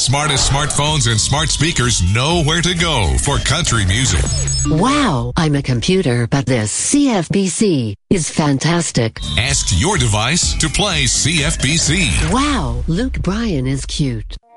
smartest smartphones and smart speakers know where to go for country music. Wow, I'm a computer, but this CFBC is fantastic. Ask your device to play CFBC. Wow, Luke Bryan is cute.